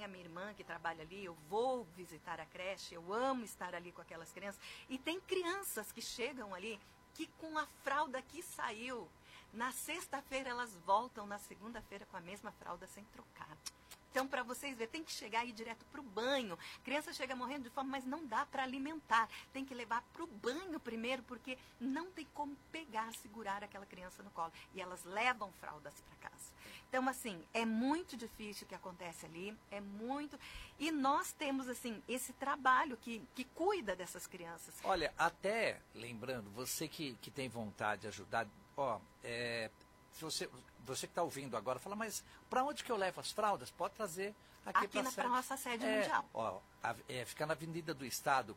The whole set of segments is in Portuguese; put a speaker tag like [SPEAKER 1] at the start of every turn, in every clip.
[SPEAKER 1] a minha irmã que trabalha ali, eu vou visitar a creche, eu amo estar ali com aquelas crianças. E tem crianças que chegam ali que com a fralda que saiu, na sexta-feira elas voltam na segunda-feira com a mesma fralda sem trocar. Então, para vocês verem, tem que chegar e ir direto para o banho. A criança chega morrendo de fome, mas não dá para alimentar. Tem que levar para o banho primeiro, porque não tem como pegar, segurar aquela criança no colo. E elas levam fraldas para casa. Então, assim, é muito difícil o que acontece ali, é muito... E nós temos, assim, esse trabalho que cuida dessas crianças.
[SPEAKER 2] Olha, até lembrando, você que tem vontade de ajudar, se você que está ouvindo agora, fala, mas para onde que eu levo as fraldas? Pode trazer aqui
[SPEAKER 1] para a nossa sede mundial.
[SPEAKER 2] Fica na Avenida do Estado,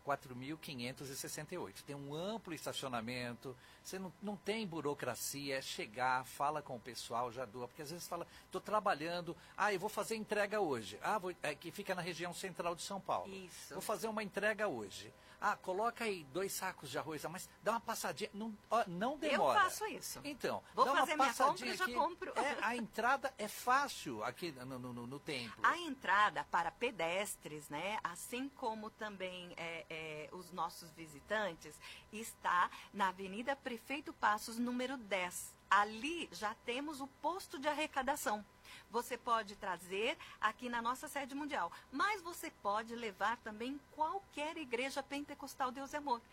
[SPEAKER 2] 4.568. Tem um amplo estacionamento, você não tem burocracia, é chegar, fala com o pessoal, já doa, porque às vezes fala, estou trabalhando, eu vou fazer entrega hoje. Que fica na região central de São Paulo.
[SPEAKER 1] Isso.
[SPEAKER 2] Vou fazer uma entrega hoje. Coloca aí 2 sacos de arroz, mas dá uma passadinha, não demora.
[SPEAKER 1] Eu faço isso.
[SPEAKER 2] Então,
[SPEAKER 1] vou
[SPEAKER 2] dá
[SPEAKER 1] fazer
[SPEAKER 2] uma
[SPEAKER 1] minha compra e já compro.
[SPEAKER 2] A entrada é fácil aqui no templo.
[SPEAKER 1] A entrada para pedestres, né, assim como também os nossos visitantes, está na Avenida Prefeito Passos, número 10. Ali já temos o posto de arrecadação. Você pode trazer aqui na nossa sede mundial, mas você pode levar também em qualquer igreja pentecostal Deus e Amor.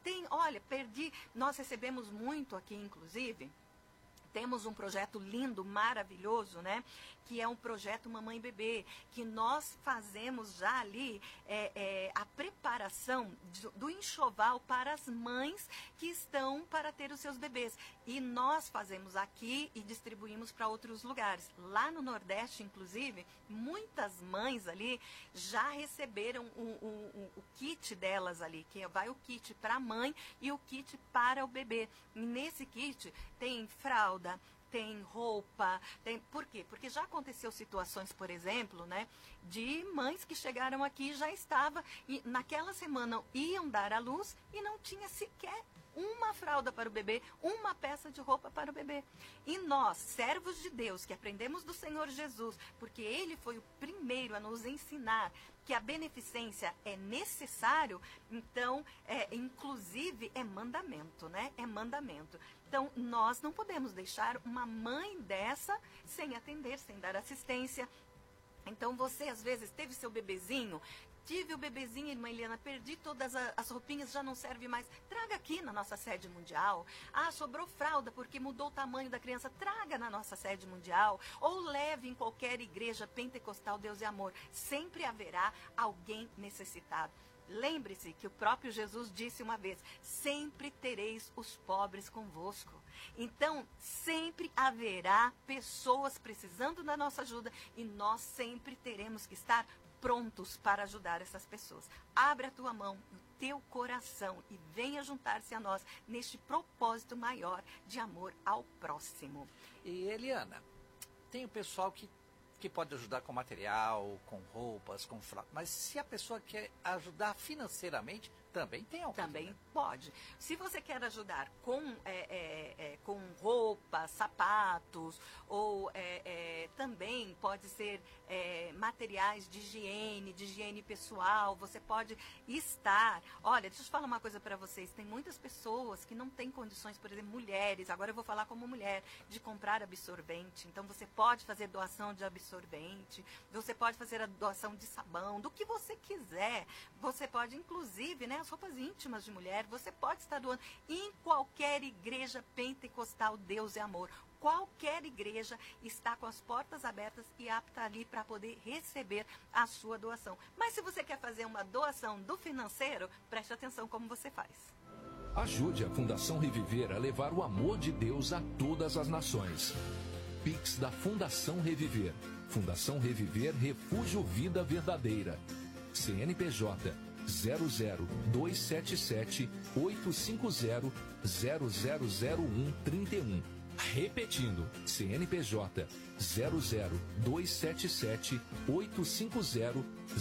[SPEAKER 1] Nós recebemos muito aqui, inclusive. Temos um projeto lindo, maravilhoso, né? Que é um projeto Mamãe e Bebê, que nós fazemos já ali a preparação do enxoval para as mães que estão para ter os seus bebês. E nós fazemos aqui e distribuímos para outros lugares. Lá no Nordeste, inclusive, muitas mães ali já receberam o kit delas ali, que vai o kit para a mãe e o kit para o bebê. E nesse kit tem fralda, tem roupa, por quê? Porque já aconteceu situações, por exemplo, né, de mães que chegaram aqui e já e naquela semana iam dar à luz e não tinha sequer uma fralda para o bebê, uma peça de roupa para o bebê. E nós, servos de Deus, que aprendemos do Senhor Jesus, porque Ele foi o primeiro a nos ensinar que a beneficência é necessário, então, inclusive, é mandamento, né? É mandamento. Então, nós não podemos deixar uma mãe dessa sem atender, sem dar assistência. Então, você, às vezes, teve seu bebezinho... Tive o bebezinho, irmã Eliana, perdi todas as roupinhas, já não serve mais. Traga aqui na nossa sede mundial. Sobrou fralda porque mudou o tamanho da criança. Traga na nossa sede mundial. Ou leve em qualquer igreja pentecostal Deus e Amor. Sempre haverá alguém necessitado. Lembre-se que o próprio Jesus disse uma vez, sempre tereis os pobres convosco. Então, sempre haverá pessoas precisando da nossa ajuda e nós sempre teremos que estar prontos para ajudar essas pessoas. Abre a tua mão, o teu coração e venha juntar-se a nós neste propósito maior de amor ao próximo.
[SPEAKER 2] E Eliana, tem o pessoal que pode ajudar com material, com roupas, com fralda, mas se a pessoa quer ajudar financeiramente, também tem a oportunidade.
[SPEAKER 1] Também pode. Se você quer ajudar com roupas, sapatos, ou também pode ser materiais de higiene pessoal, você pode estar... Olha, deixa eu falar uma coisa para vocês. Tem muitas pessoas que não têm condições, por exemplo, mulheres, agora eu vou falar como mulher, de comprar absorvente. Então, você pode fazer doação de absorvente, você pode fazer a doação de sabão, do que você quiser. Você pode, inclusive, né, as roupas íntimas de mulher, você pode estar doando em qualquer igreja pentecostal Deus e Amor. Qualquer igreja está com as portas abertas e apta ali para poder receber a sua doação. Mas se você quer fazer uma doação do financeiro, preste atenção como você faz.
[SPEAKER 3] Ajude a Fundação Reviver a levar o amor de Deus a todas as nações. Pix da Fundação Reviver. Fundação Reviver Refúgio Vida Verdadeira. CNPJ 00277 850 000131. Repetindo, CNPJ 00277 850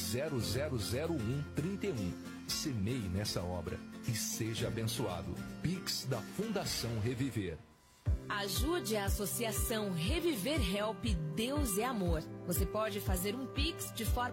[SPEAKER 3] 000131. Semeie nessa obra e seja abençoado. Pix da Fundação Reviver.
[SPEAKER 4] Ajude a Associação Reviver Help Deus é Amor. Você pode fazer um Pix de forma